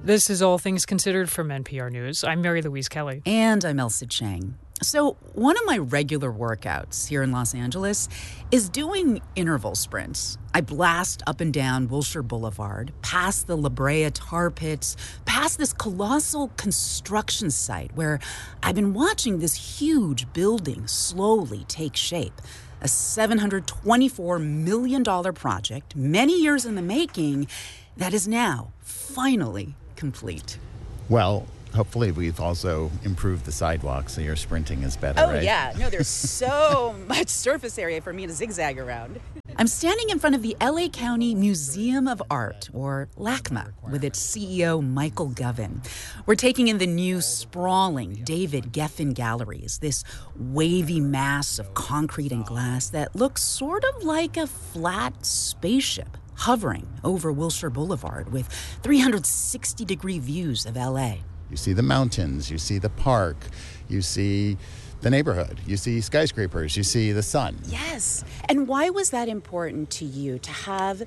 This is All Things Considered from NPR News. I'm Mary Louise Kelly. And I'm Elsa Chang. So one of my regular workouts here in Los Angeles is doing interval sprints. I blast up and down Wilshire Boulevard, past the La Brea tar pits, past this colossal construction site where I've been watching this huge building slowly take shape. A $724 million project, many years in the making, that is now finally complete. Well, hopefully we've also improved the sidewalks so your sprinting is better, right? Oh, yeah. No, there's so much surface area for me to zigzag around. I'm standing in front of the LA County Museum of Art, or LACMA, with its CEO, Michael Govan. We're taking in the new sprawling David Geffen Galleries, this wavy mass of concrete and glass that looks sort of like a flat spaceship hovering over Wilshire Boulevard with 360-degree views of LA. You see the mountains, you see the park, you see the neighborhood, you see skyscrapers, you see the sun. Yes. And why was that important to you, to have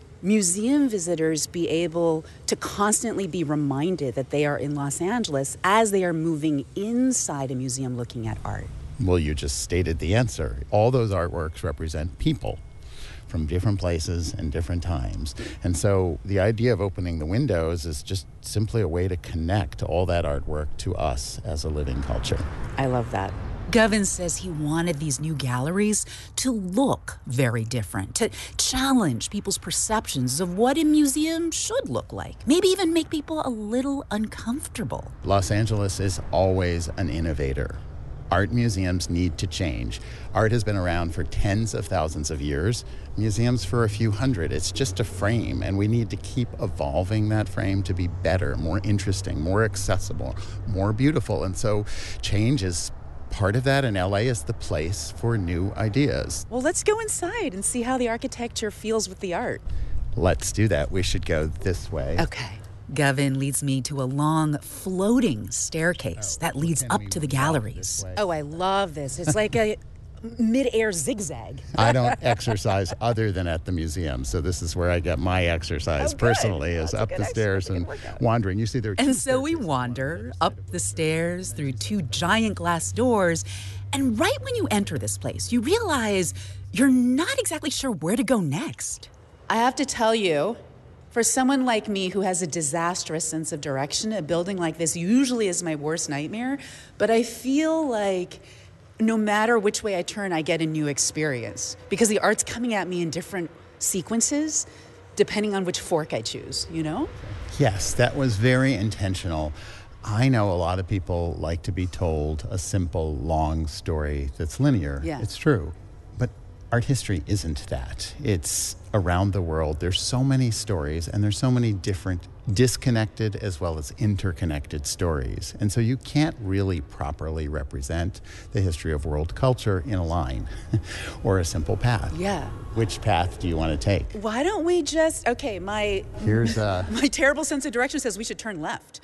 museum visitors be able to constantly be reminded that they are in Los Angeles as they are moving inside a museum looking at art? Well, you just stated the answer. All those artworks represent people from different places and different times. And so the idea of opening the windows is just simply a way to connect all that artwork to us as a living culture. I love that. Govan says he wanted these new galleries to look very different, to challenge people's perceptions of what a museum should look like, maybe even make people a little uncomfortable. Los Angeles is always an innovator. Art museums need to change. Art has been around for tens of thousands of years, museums for a few hundred. It's just a frame, and we need to keep evolving that frame to be better, more interesting, more accessible, more beautiful. And so change is part of that, and LA is the place for new ideas. Well, let's go inside and see how the architecture feels with the art. Let's do that. We should go this way. Okay. Govan leads me to a long, floating staircase that leads up to the galleries. Oh, I love this. It's like a mid-air zigzag. I don't exercise other than at the museum, so this is where I get my exercise personally, is up the stairs and wandering. You see there. And so we wander up the stairs through two giant glass doors, and right when you enter this place, you realize you're not exactly sure where to go next. I have to tell you, for someone like me who has a disastrous sense of direction, a building like this usually is my worst nightmare, but I feel like no matter which way I turn, I get a new experience because the art's coming at me in different sequences depending on which fork I choose, you know? Yes, that was very intentional. I know a lot of people like to be told a simple, long story that's linear. Yeah. It's true. But art history isn't that. It's around the world. There's so many stories, and there's so many different disconnected as well as interconnected stories. And so you can't really properly represent the history of world culture in a line or a simple path. Yeah. Which path do you want to take? Why don't we just, my terrible sense of direction says we should turn left.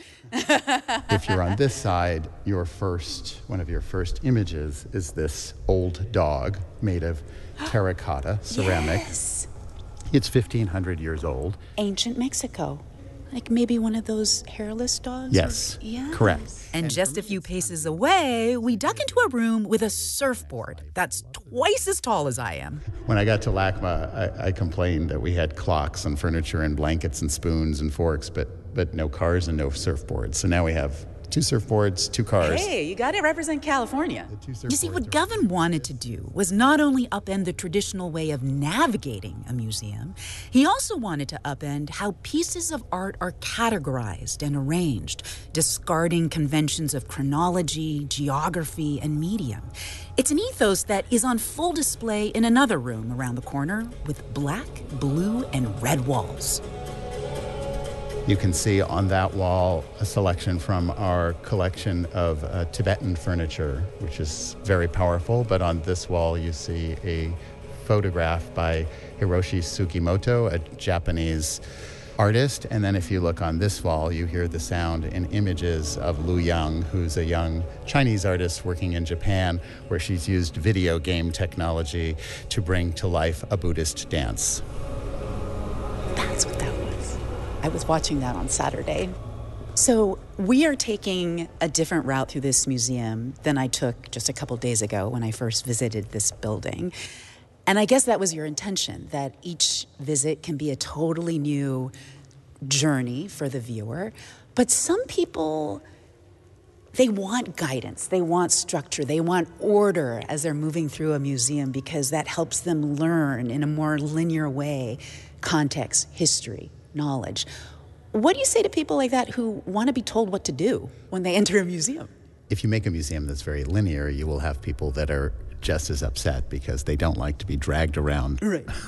If you're on this side, one of your first images is this old dog made of terracotta ceramic. Yes. It's 1,500 years old. Ancient Mexico. Like maybe one of those hairless dogs? Yes, correct. And just a few paces away, we duck into a room with a surfboard that's twice as tall as I am. When I got to LACMA, I complained that we had clocks and furniture and blankets and spoons and forks, but no cars and no surfboards. So now we have 2 surfboards, 2 cars. Hey, you got to represent California. You see, what Govan wanted to do was not only upend the traditional way of navigating a museum, he also wanted to upend how pieces of art are categorized and arranged, discarding conventions of chronology, geography, and medium. It's an ethos that is on full display in another room around the corner with black, blue, and red walls. You can see on that wall a selection from our collection of Tibetan furniture, which is very powerful. But on this wall, you see a photograph by Hiroshi Sugimoto, a Japanese artist. And then if you look on this wall, you hear the sound and images of Lu Yang, who's a young Chinese artist working in Japan, where she's used video game technology to bring to life a Buddhist dance. That's what that was. I was watching that on Saturday. So we are taking a different route through this museum than I took just a couple days ago when I first visited this building. And I guess that was your intention, that each visit can be a totally new journey for the viewer. But some people, they want guidance, they want structure, they want order as they're moving through a museum because that helps them learn in a more linear way context, history, knowledge. What do you say to people like that who want to be told what to do when they enter a museum? If you make a museum that's very linear, you will have people that are just as upset because they don't like to be dragged around Right.